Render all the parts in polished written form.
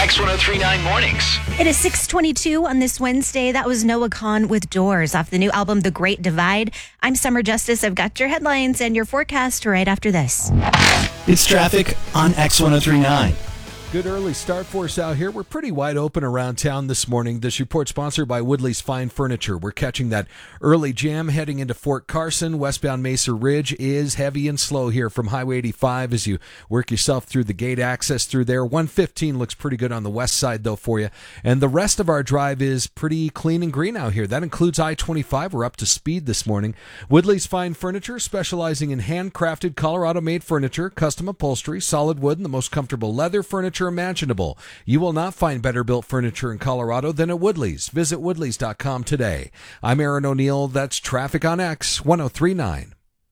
X1039 Mornings. It is 6:22 on this Wednesday. That was Noah Kahan with Doors off the new album, The Great Divide. I'm Summer Justice. I've got your headlines and your forecast right after this. It's traffic on X1039. Good early start for us out here. We're pretty wide open around town this morning. This report sponsored by Woodley's Fine Furniture. We're catching that early jam heading into Fort Carson. Westbound Mesa Ridge is heavy and slow here from Highway 85 as you work yourself through the gate access through there. 115 looks pretty good on the west side, though, for you. And the rest of our drive is pretty clean and green out here. That includes I-25. We're up to speed this morning. Woodley's Fine Furniture, specializing in handcrafted Colorado-made furniture, custom upholstery, solid wood, and the most comfortable leather furniture imaginable. You will not find better built furniture in Colorado than at Woodley's. Visit woodleys.com today. I'm Aaron O'Neill. That's traffic on X1039.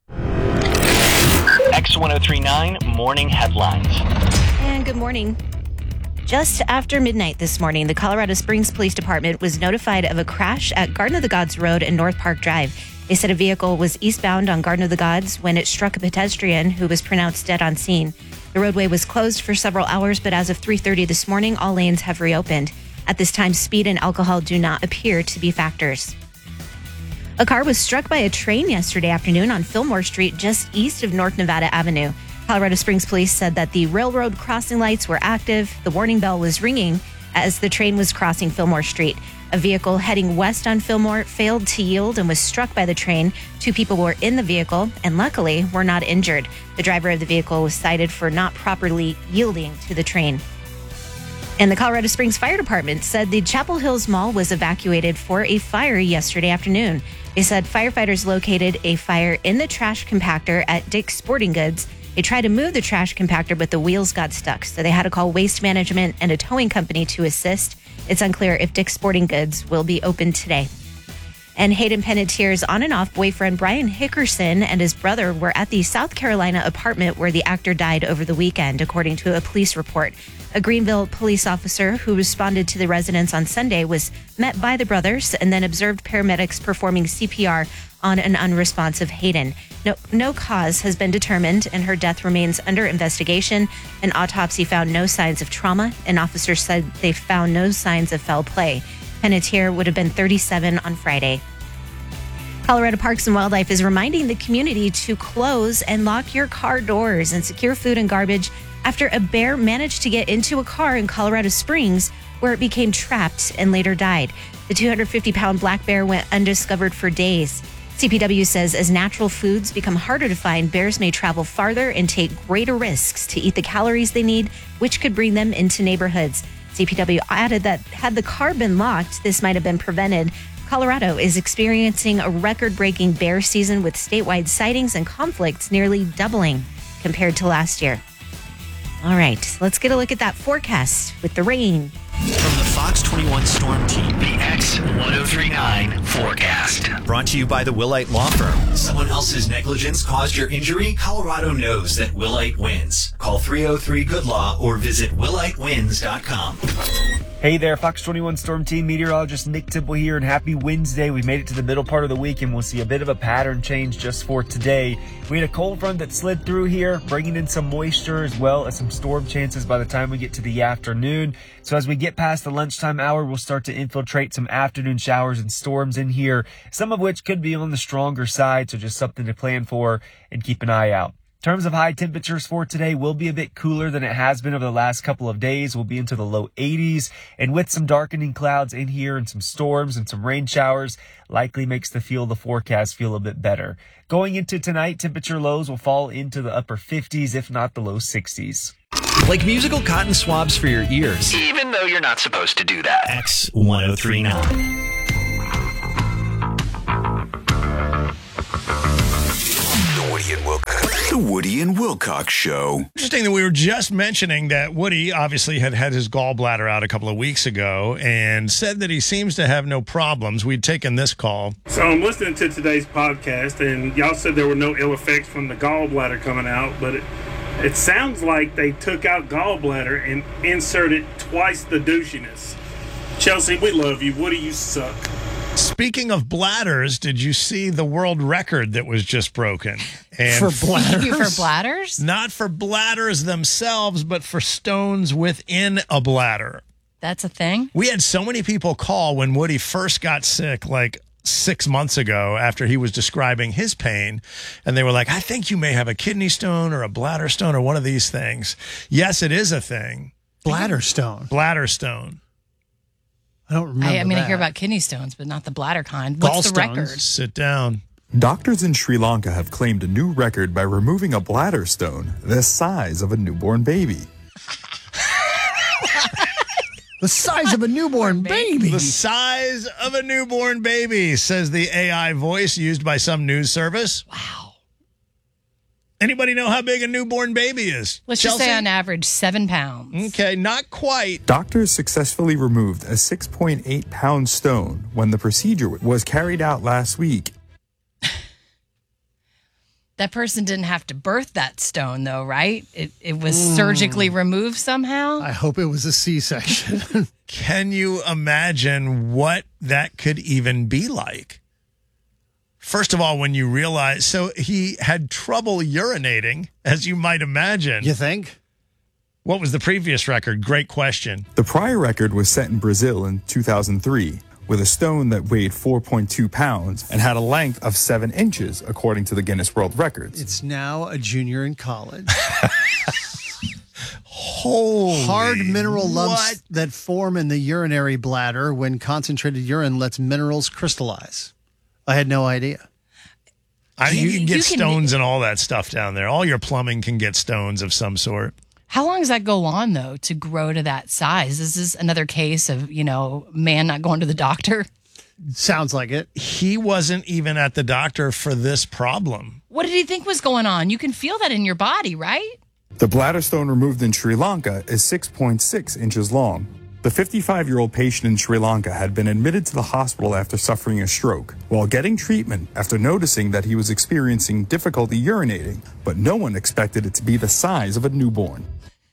X1039 Morning Headlines. And good morning. Just after midnight this morning, the Colorado Springs Police Department was notified of a crash at Garden of the Gods Road and North Park Drive. They said a vehicle was eastbound on Garden of the Gods when it struck a pedestrian who was pronounced dead on scene. The roadway was closed for several hours, but as of 3:30 this morning, all lanes have reopened. At this time, speed and alcohol do not appear to be factors. A car was struck by a train yesterday afternoon on Fillmore Street, just east of North Nevada Avenue. Colorado Springs police said that the railroad crossing lights were active. The warning bell was ringing as the train was crossing Fillmore Street. A vehicle heading west on Fillmore failed to yield and was struck by the train. 2 people were in the vehicle and luckily were not injured. The driver of the vehicle was cited for not properly yielding to the train. And the Colorado Springs Fire Department said the Chapel Hills Mall was evacuated for a fire yesterday afternoon. They said firefighters located a fire in the trash compactor at Dick's Sporting Goods. They tried to move the trash compactor, but the wheels got stuck, so they had to call Waste Management and a towing company to assist. It's unclear if Dick's Sporting Goods will be open today. And Hayden Panettiere's on and off boyfriend Brian Hickerson and his brother were at the South Carolina apartment where the actor died over the weekend, according to a police report. A Greenville police officer who responded to the residence on Sunday was met by the brothers and then observed paramedics performing CPR on an unresponsive Hayden. No cause has been determined, and her death remains under investigation. An autopsy found no signs of trauma, and officers said they found no signs of foul play. Panettiere would have been 37 on Friday. Colorado Parks and Wildlife is reminding the community to close and lock your car doors and secure food and garbage after a bear managed to get into a car in Colorado Springs where it became trapped and later died. The 250-pound black bear went undiscovered for days. CPW says as natural foods become harder to find, bears may travel farther and take greater risks to eat the calories they need, which could bring them into neighborhoods. CPW added that had the car been locked, this might have been prevented. Colorado is experiencing a record-breaking bear season with statewide sightings and conflicts nearly doubling compared to last year. All right, let's get a look at that forecast with the rain. From the Fox 21 Storm Team, the X1039 forecast. Brought to you by the Willite Law Firm. Someone else's negligence caused your injury? Colorado knows that Willite wins. Call 303-GOOD-LAW or visit willitewins.com. Hey there, Fox 21 Storm Team meteorologist Nick Temple here, and happy Wednesday. We made it to the middle part of the week, and we'll see a bit of a pattern change just for today. We had a cold front that slid through here, bringing in some moisture as well as some storm chances by the time we get to the afternoon. So as we get past the lunchtime hour, we'll start to infiltrate some afternoon showers and storms in here, some of which could be on the stronger side, so just something to plan for and keep an eye out. In terms of high temperatures for today, will be a bit cooler than it has been over the last couple of days. We'll be into the low 80s, and with some darkening clouds in here and some storms and some rain showers, likely makes the forecast feel a bit better. Going into tonight, temperature lows will fall into the upper 50s, if not the low 60s. Like musical cotton swabs for your ears. Even though you're not supposed to do that. X1039. The Woody and Wilcox Show. Interesting that we were just mentioning that Woody obviously had his gallbladder out a couple of weeks ago and said that he seems to have no problems. We'd taken this call. So I'm listening to today's podcast, and y'all said there were no ill effects from the gallbladder coming out, but it sounds like they took out gallbladder and inserted twice the douchiness. Chelsea, we love you. Woody, you suck. Speaking of bladders, did you see the world record that was just broken? And For bladders? For bladders? not for bladders themselves, but for stones within a bladder. That's a thing? We had so many people call when Woody first got sick, like 6 months ago, after he was describing his pain. And they were like, I think you may have a kidney stone or a bladder stone or one of these things. Yes, it is a thing. Bladder stone. Bladder stone. I don't remember I that. hear about kidney stones, but not the bladder kind. What's the record? Sit down. Doctors in Sri Lanka have claimed a new record by removing a bladder stone the size of a newborn baby. The size of a newborn baby. The size of a newborn baby, says the AI voice used by some news service. Wow. Anybody know how big a newborn baby is? Let's Chelsea? just say on average 7 pounds. Okay, not quite. Doctors successfully removed a 6.8-pound stone when the procedure was carried out last week. That person didn't have to birth that stone, though, right? It was surgically removed somehow. I hope it was a C-section. Can you imagine what that could even be like? First of all, when you realize, so he had trouble urinating, as you might imagine. You think? What was the previous record? Great question. The prior record was set in Brazil in 2003 with a stone that weighed 4.2 pounds and had a length of 7 inches, according to the Guinness World Records. It's now a junior in college. Holy Hard mineral lumps what? that form in the urinary bladder when concentrated urine lets minerals crystallize. I had no idea. I think you can get you can- stones and all that stuff down there. All your plumbing can get stones of some sort. How long does that go on, though, to grow to that size? Is this another case of, man not going to the doctor? Sounds like it. He wasn't even at the doctor for this problem. What did he think was going on? You can feel that in your body, right? The bladder stone removed in Sri Lanka is 6.6 inches long. The 55-year-old patient in Sri Lanka had been admitted to the hospital after suffering a stroke while getting treatment after noticing that he was experiencing difficulty urinating, but no one expected it to be the size of a newborn.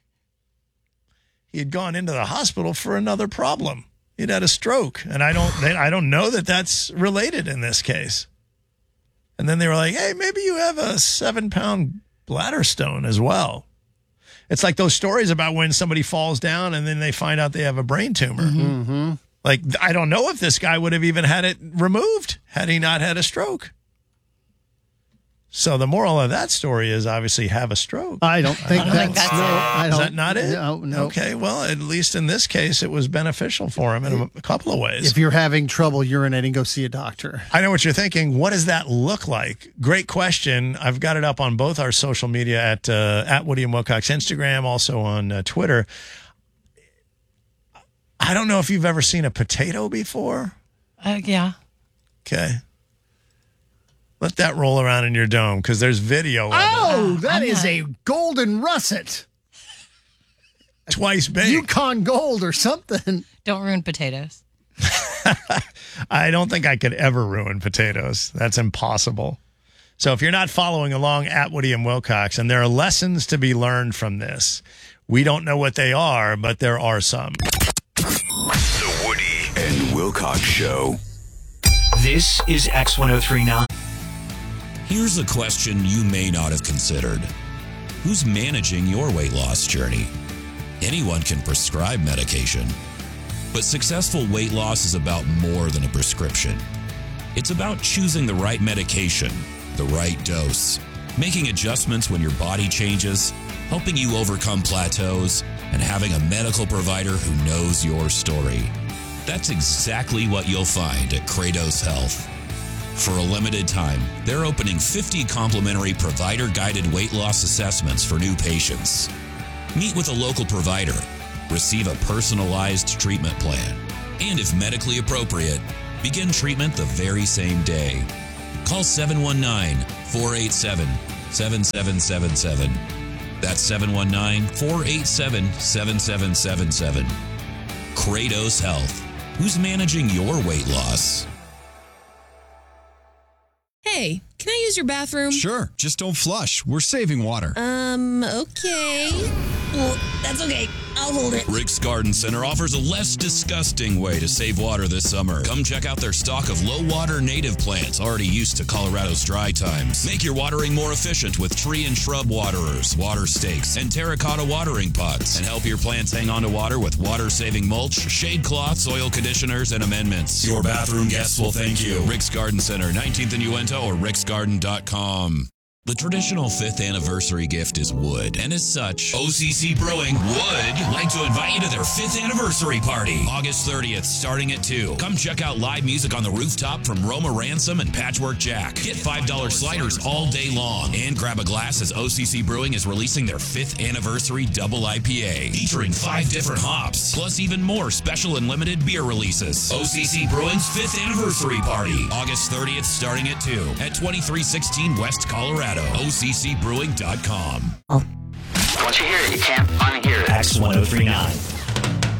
He had gone into the hospital for another problem. He'd had a stroke, and I don't know that that's related in this case. And then they were like, hey, maybe you have a 7-pound bladder stone as well. It's like those stories about when somebody falls down and then they find out they have a brain tumor. Mm-hmm. Like, I don't know if this guy would have even had it removed had he not had a stroke. So the moral of that story is obviously have a stroke. I don't think that's no, Is that not it? No. Okay, well, at least in this case, it was beneficial for him in a couple of ways. If you're having trouble urinating, go see a doctor. I know what you're thinking. What does that look like? Great question. I've got it up on both our social media at Woody and Wilcox Instagram, also on Twitter. I don't know if you've ever seen a potato before. Yeah. Okay. Let that roll around in your dome because there's video of it. Oh, that is a golden russet. Twice big. Yukon Gold or something. Don't ruin potatoes. I don't think I could ever ruin potatoes. That's impossible. So if you're not following along at Woody and Wilcox, and there are lessons to be learned from this, we don't know what they are, but there are some. The Woody and Wilcox Show. This is X1039. Here's a question you may not have considered. Who's managing your weight loss journey? Anyone can prescribe medication, but successful weight loss is about more than a prescription. It's about choosing the right medication, the right dose, making adjustments when your body changes, helping you overcome plateaus, and having a medical provider who knows your story. That's exactly what you'll find at Kratos Health. For a limited time, they're opening 50 complimentary provider-guided weight loss assessments for new patients. Meet with a local provider, receive a personalized treatment plan, and if medically appropriate, begin treatment the very same day. Call 719-487-7777. That's 719-487-7777. Kratos Health. Who's managing your weight loss? Hey, can I use your bathroom? Sure, just don't flush. We're saving water. Okay. Well, that's okay. I'll hold it. Rick's Garden Center offers a less disgusting way to save water this summer. Come check out their stock of low-water native plants already used to Colorado's dry times. Make your watering more efficient with tree and shrub waterers, water stakes, and terracotta watering pots. And help your plants hang on to water with water-saving mulch, shade cloth, soil conditioners, and amendments. Your bathroom guests will thank you. Rick's Garden Center, 19th and Uinta, or ricksgarden.com. The traditional 5th anniversary gift is wood, and as such, OCC Brewing would like to invite you to their 5th anniversary party, August 30th, starting at 2. Come check out live music on the rooftop from Roma Ransom and Patchwork Jack. Get $5 sliders all day long, and grab a glass as OCC Brewing is releasing their 5th anniversary double IPA, featuring 5 different hops, plus even more special and limited beer releases. OCC Brewing's 5th anniversary party, August 30th, starting at 2, at 2316 West Colorado. OCCbrewing.com. Once you hear it, you can't unhear it. X1039.